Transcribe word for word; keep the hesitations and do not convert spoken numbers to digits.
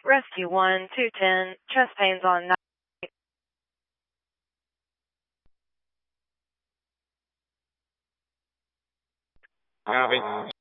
Rescue one two ten, chest pains on nine. Copy.